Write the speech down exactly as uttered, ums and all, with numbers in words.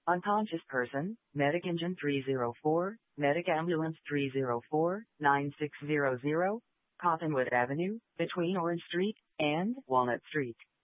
Unconscious person, Medic Engine three zero four, Medic Ambulance three zero four, nine six zero zero, Cottonwood Avenue, between Orange Street and Walnut Street.